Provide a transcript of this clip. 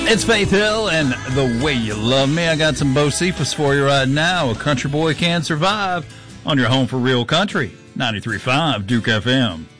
It's Faith Hill and The Way You Love Me. I got some Bocephus for you right now. A country boy can survive on your home for real country. 93.5 Duke FM.